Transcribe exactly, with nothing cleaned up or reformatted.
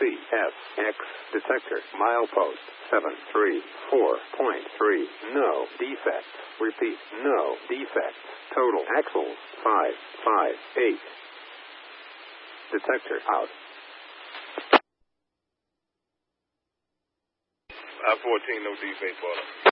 C S X detector milepost seven three four point three. No defects. Repeat, no defects. Total axles five five eight. Detector out. I fourteen, no defect, brother.